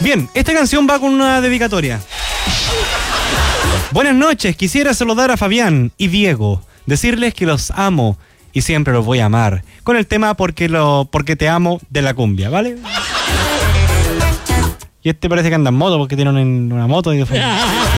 Bien, esta canción va con una dedicatoria. Buenas noches, quisiera saludar a Fabián y Diego, decirles que los amo y siempre los voy a amar, con el tema porque te amo de la cumbia, ¿vale? Y este parece que anda en moto porque tiene una moto y de fondo.